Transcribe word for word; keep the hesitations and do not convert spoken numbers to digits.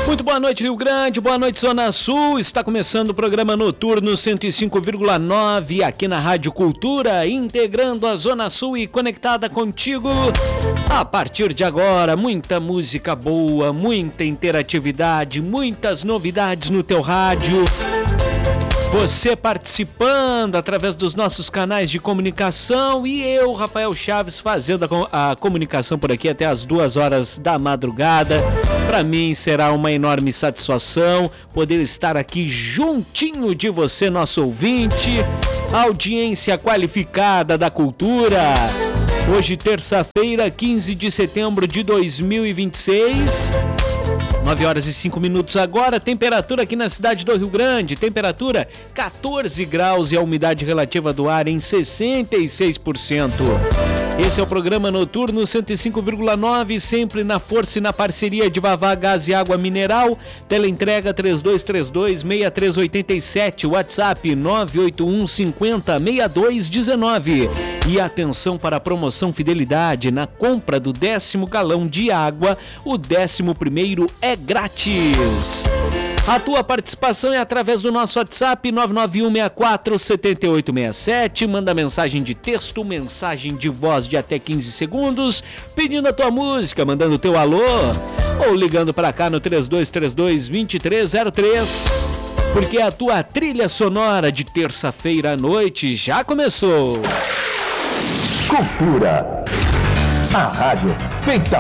Muito boa noite, Rio Grande, boa noite, Zona Sul. Está começando o programa Noturno cento e cinco vírgula nove aqui na Rádio Cultura, integrando a Zona Sul e conectada contigo. A partir de agora, muita música boa, muita interatividade, muitas novidades no teu rádio. Você participando através dos nossos canais de comunicação e eu, Rafael Chaves, fazendo a, a comunicação por aqui até as duas horas da madrugada. Para mim será uma enorme satisfação poder estar aqui juntinho de você, nosso ouvinte, audiência qualificada da cultura. Hoje, terça-feira, quinze de setembro de dois mil e vinte e seis. nove horas e cinco minutos agora, temperatura aqui na cidade do Rio Grande, temperatura quatorze graus e a umidade relativa do ar em sessenta e seis por cento. Esse é o programa Noturno cento e cinco vírgula nove, sempre na força e na parceria de Vavá Gás e Água Mineral. Teleentrega três dois três dois, seis três oito sete, WhatsApp nove oito um cinco zero, seis dois um nove. E atenção para a promoção Fidelidade, na compra do décimo galão de água, o décimo primeiro é grátis. A tua participação é através do nosso WhatsApp nove nove um seis quatro sete oito seis sete. Manda mensagem de texto, mensagem de voz de até quinze segundos, pedindo a tua música, mandando o teu alô, ou ligando para cá no três dois três dois, dois três zero três. Porque a tua trilha sonora de terça-feira à noite já começou. Cultura, a rádio feita